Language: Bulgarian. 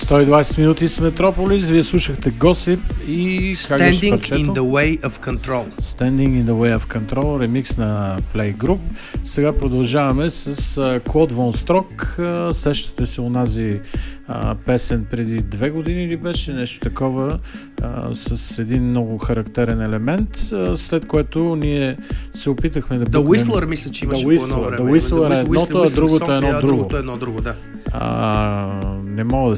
120 минути с Метрополис. Вие слушахте Gossip и Standing in the Way of Control. Standing in the Way of Control, ремикс на Playgroup. Сега продължаваме с Claude VonStroke. Сещате се онази песен преди 2 години или беше нещо такова, с един много характерен елемент, след което ние се опитахме да The Whistler, мисля, че имаше по едно време. The Whistler е едното, а другото е едно друго. Другото е едно друго, да. Не мога да